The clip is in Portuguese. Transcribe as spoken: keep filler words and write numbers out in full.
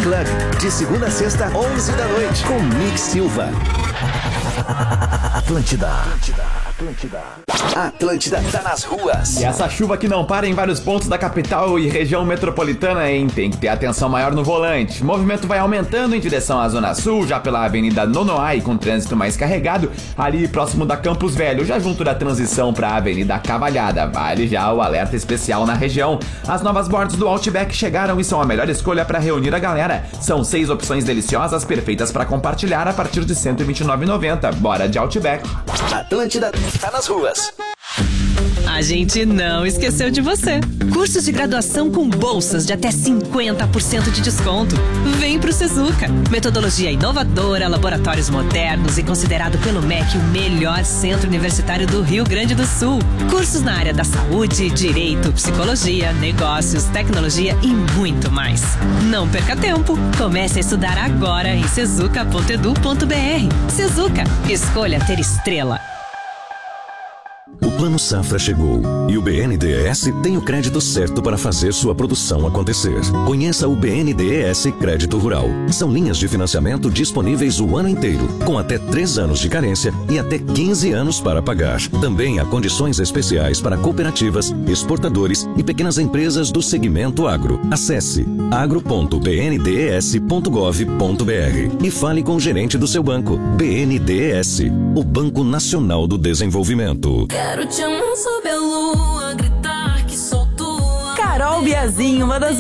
Club, de segunda a sexta, onze da noite, com Mick Silva. Atlântida. Atlântida. Atlântida. Atlântida tá nas ruas. E essa chuva que não para em vários pontos da capital e região metropolitana, hein? Tem que ter atenção maior no volante. O movimento vai aumentando em direção à Zona Sul, já pela Avenida Nonoai, com trânsito mais carregado, ali próximo da Campos Velho, já junto da transição para a Avenida Cavalhada. Vale já o alerta especial na região. As novas boards do Outback chegaram e são a melhor escolha para reunir a galera. São seis opções deliciosas, perfeitas para compartilhar a partir de cento e vinte e nove reais e noventa centavos. Bora de Outback. Atlântida tá nas ruas. A gente não esqueceu de você. Cursos de graduação com bolsas de até cinquenta por cento de desconto. Vem pro Sezuca. Metodologia inovadora, laboratórios modernos e considerado pelo M E C o melhor centro universitário do Rio Grande do Sul. Cursos na área da saúde, direito, psicologia, negócios, tecnologia e muito mais. Não perca tempo. Comece a estudar agora em sezuca ponto edu ponto br. Sezuca. Escolha ter estrela. O Plano Safra chegou e o B N D E S tem o crédito certo para fazer sua produção acontecer. Conheça o B N D E S Crédito Rural. São linhas de financiamento disponíveis o ano inteiro, com até três anos de carência e até quinze anos para pagar. Também há condições especiais para cooperativas, exportadores e pequenas empresas do segmento agro. Acesse agro ponto b n d e s ponto gov ponto b r e fale com o gerente do seu banco. B N D E S, o Banco Nacional do Desenvolvimento. Quero te amar sob a lua, gritar que sou tua. Carol Biazin, uma das